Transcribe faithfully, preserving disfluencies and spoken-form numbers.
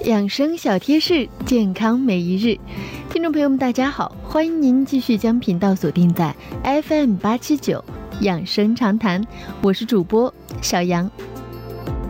养生小贴士，健康每一日。听众朋友们，大家好，欢迎您继续将频道锁定在 F M 八七九养生长谈，我是主播小杨。